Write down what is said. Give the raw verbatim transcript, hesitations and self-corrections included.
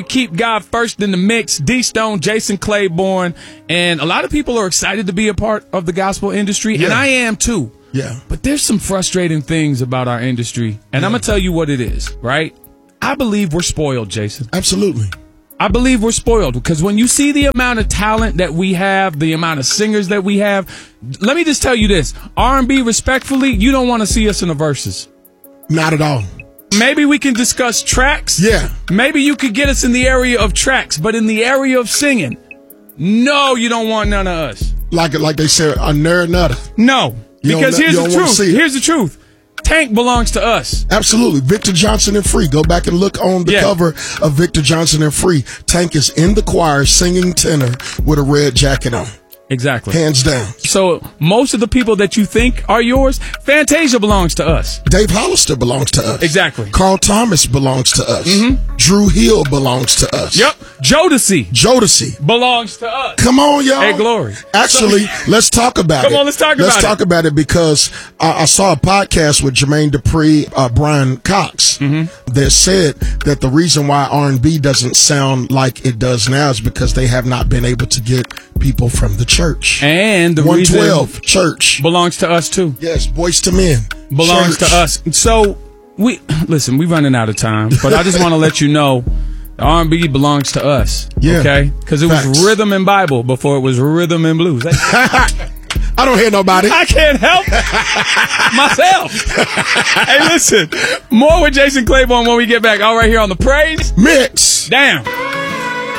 Keep God first in the mix. D Stone, Jason Claiborne, and a lot of people are excited to be a part of the gospel industry, Yeah. and I am too. Yeah. But there's some frustrating things about our industry, and Yeah. I'm gonna tell you what it is, right? I believe we're spoiled, Jason. Absolutely. I believe we're spoiled because when you see the amount of talent that we have, the amount of singers that we have, let me just tell you this: R and B, respectfully, you don't want to see us in the verses. Not at all. Maybe we can discuss tracks. Yeah. Maybe you could get us in the area of tracks, but in the area of singing, no, you don't want none of us. Like like they said, a nerd nutter. No, You because don't- here's you the don't wanna truth. see it. Here's the truth. Tank belongs to us. Absolutely. Victor Johnson and Free. Go back and look on the Yeah. cover of Victor Johnson and Free. Tank is in the choir singing tenor with a red jacket on. Exactly. Hands down. So most of the people that you think are yours, Fantasia belongs to us. Dave Hollister belongs to us. Exactly. Carl Thomas belongs to us. Mm-hmm. Drew Hill belongs to us. Yep. Jodeci Jodeci belongs to us. Come on, y'all. Hey, Glory. Actually, let's talk about Come it. on, let's talk Let's about talk it. about it because I, I saw a podcast with Jermaine Dupri, uh, Brian Cox, Mm-hmm. that said that the reason why R and B doesn't sound like it does now is because they have not been able to get people from the church. And the one reason twelve church belongs to us too. Yes, Boys to Men Belongs church. to us. So we listen. We're running out of time, but I just want to let you know, the R and B belongs to us. Yeah. Okay, because it was Facts. rhythm and Bible before it was rhythm and blues. I don't hear nobody. I can't help myself. Hey, listen. More with Jason Claiborne when we get back. All right here on The Praise Mix. Damn.